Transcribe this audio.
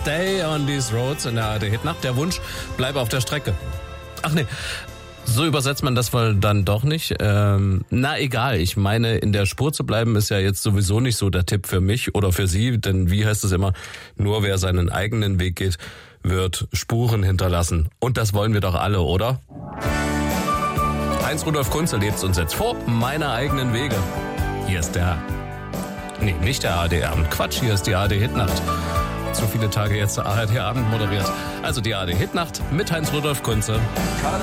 Stay on these roads in der ARD-Hitnacht. Der Wunsch, bleib auf der Strecke. Ach nee, so übersetzt man das wohl dann doch nicht. Na egal, ich meine, in der Spur zu bleiben ist ja jetzt sowieso nicht so der Tipp für mich oder für Sie, denn wie heißt es immer, nur wer seinen eigenen Weg geht, wird Spuren hinterlassen. Und das wollen wir doch alle, oder? Heinz-Rudolf Kunze lebt uns jetzt vor, meine eigenen Wege. Hier ist nicht der ARD-Abend, Quatsch, hier ist die ARD-Hitnacht. So viele Tage jetzt der ARD-Abend moderiert. Also die ARD-Hitnacht mit Heinz-Rudolf Kunze.